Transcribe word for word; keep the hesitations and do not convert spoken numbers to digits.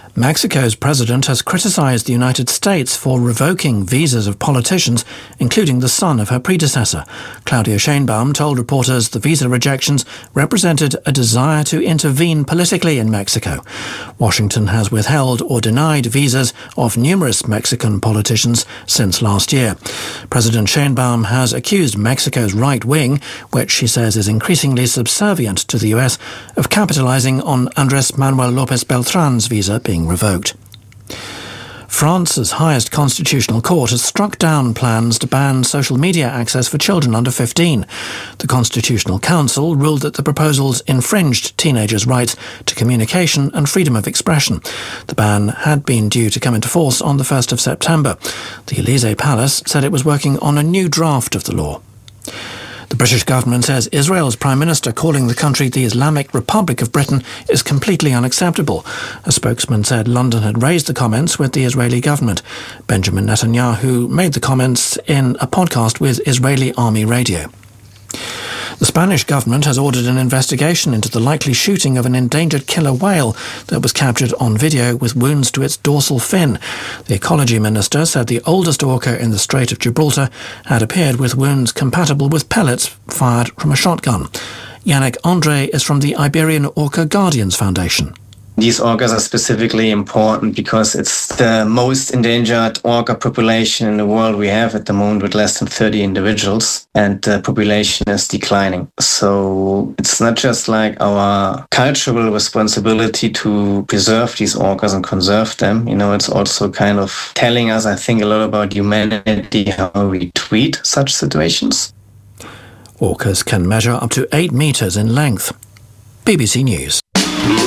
Mexico's president has criticized the United States for revoking visas of politicians, including the son of her predecessor. Claudia Sheinbaum told reporters the visa rejections represented a desire to intervene politically in Mexico. Washington has withheld or denied visas of numerous Mexican politicians since last year. President Sheinbaum has accused Mexico's right wing, which she says is increasingly subservient to the U S, of capitalizing on Andrés Manuel López Beltrán's visa being revoked. France's highest constitutional court has struck down plans to ban social media access for children under fifteen. The Constitutional Council ruled that the proposals infringed teenagers' rights to communication and freedom of expression. The ban had been due to come into force on the first of September. The Élysée Palace said it was working on a new draft of the law. The British government says Israel's Prime Minister calling the country the Islamic Republic of Britain is completely unacceptable. A spokesman said London had raised the comments with the Israeli government. Benjamin Netanyahu made the comments in a podcast with Israeli Army Radio. The Spanish government has ordered an investigation into the likely shooting of an endangered killer whale that was captured on video with wounds to its dorsal fin. The ecology minister said the oldest orca in the Strait of Gibraltar had appeared with wounds compatible with pellets fired from a shotgun. Yannick Andre is from the Iberian Orca Guardians Foundation. These orcas are specifically important because it's the most endangered orca population in the world we have at the moment, with less than thirty individuals, and the population is declining. So it's not just like our cultural responsibility to preserve these orcas and conserve them. You know, it's also kind of telling us, I think, a lot about humanity, how we treat such situations. Orcas can measure up to eight metres in length. B B C News.